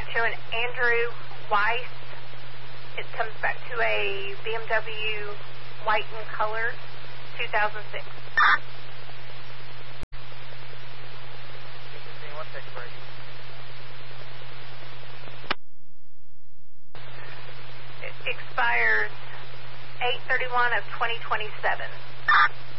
to an Andrew Weiss. It comes back to a BMW white in color, 2006. It expires 8/31 of 2027.